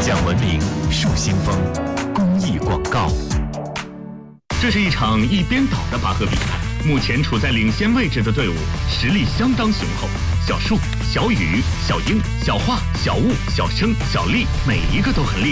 讲文明树新风公益广告。 这是一场一边倒的拔河比赛，目前处在领先位置的队伍实力相当雄厚。小树、小雨、小英、小华、小雾、小生、小丽，每一个都很厉害。